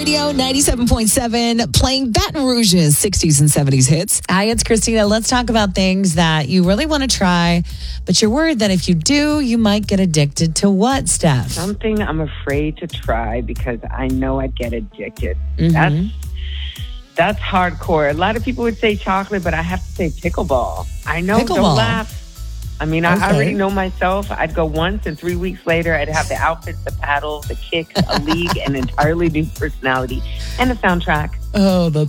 Radio 97.7, playing Baton Rouge's 60s and 70s hits. Hi, it's Christina. Let's talk about things that you really want to try, but you're worried that if you do, you might get addicted to what, Steph? Something I'm afraid to try because I know I'd get addicted. That's hardcore. A lot of people would say chocolate, but I have to say pickleball. I know, don't laugh. I mean, I already know myself. I'd go once, and 3 weeks later, I'd have the outfits, the paddle, the kicks, a league, an entirely new personality, and a soundtrack. Oh, that's